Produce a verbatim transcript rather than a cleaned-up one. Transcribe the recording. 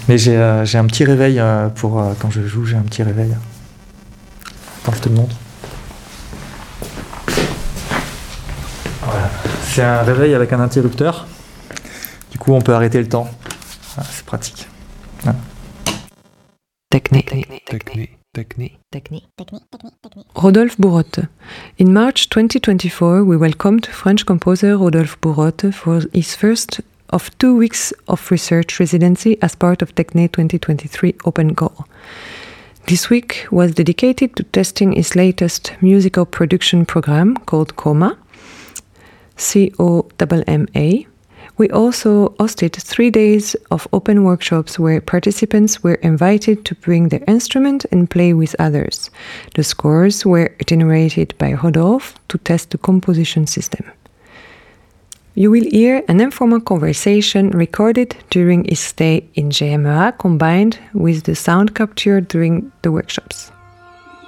Mais j'ai, euh, j'ai un petit réveil euh, pour euh, quand je joue, j'ai un petit réveil. Attends, je te le montre. Voilà. C'est un réveil avec un interrupteur. Du coup, on peut arrêter le temps. Voilà, c'est pratique. Voilà. Technique. Technique. Technique. Technique. Technique. Rodolphe Bourotte. In March twenty twenty-four, we welcomed French composer Rodolphe Bourotte for his first of two weeks of research residency as part of Technique twenty twenty-three Open Goal. This week was dedicated to testing his latest musical production program called COMA, C O M M A. We also hosted three days of open workshops where participants were invited to bring their instrument and play with others. The scores were generated by Rodolphe to test the composition system. You will hear an informal conversation recorded during his stay in G M E A combined with the sound captured during the workshops.